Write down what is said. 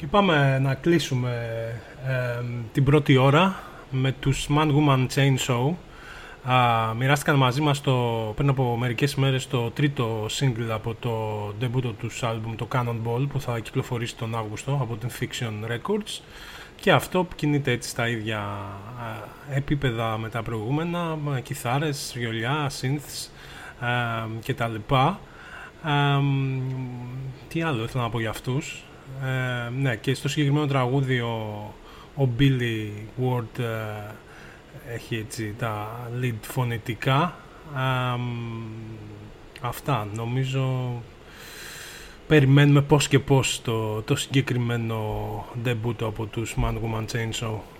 πάμε να κλείσουμε την πρώτη ώρα με τους Man Woman Chainsaw. Μοιράστηκαν μαζί μας πριν από μερικές μέρες το τρίτο single από το debut τους άλμπουμ, το Cannonball, που θα κυκλοφορήσει τον Αύγουστο από την Fiction Records, και αυτό που κινείται έτσι στα ίδια επίπεδα με τα προηγούμενα, κιθάρες, βιολιά, synths και τα λοιπά. Τι άλλο ήθελα να πω για αυτούς. Ναι, και στο συγκεκριμένο τραγούδι ο Billy Ward έχει έτσι τα lead φωνητικά. Αυτά νομίζω. Περιμένουμε πώς και πώς το συγκεκριμένο debut από τους Man Woman Chainsaw.